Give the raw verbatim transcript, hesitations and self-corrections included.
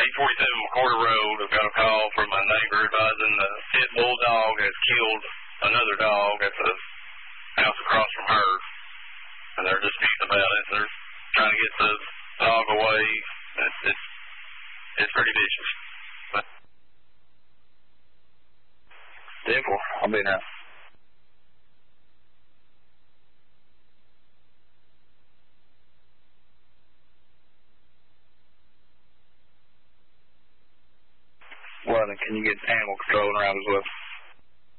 eight forty-seven McCorder Road, I've got a call from my neighbor advising the pit bull dog has killed another dog at the house across from her. And they're disputing about it. They're trying to get the dog away. It's, it's, it's pretty vicious. But ten four, I'll be now. Well, then can you get animal control around as well?